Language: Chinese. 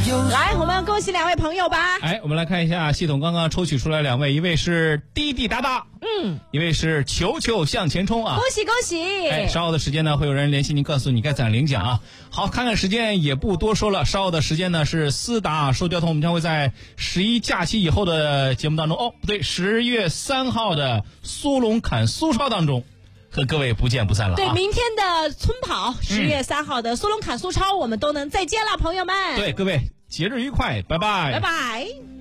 来，我们恭喜2位朋友吧。 哎，我们来看一下系统刚刚抽取出来2位，一位是滴滴答答，一位是球球向前冲啊！ 恭喜恭喜！ 哎，稍后的时间呢，会有人联系您，告诉你该怎样领奖啊。好，看看时间也不多说了，稍后的时间呢是思达说交通，我们将会在11假期以后的节目当中，哦，不对，10月3号的苏龙侃苏超当中。和各位不见不散了。 对，明天的村跑10月3号的苏龙侃苏超，我们都能再见了，朋友们。 对，各位节日愉快，拜拜， 拜拜。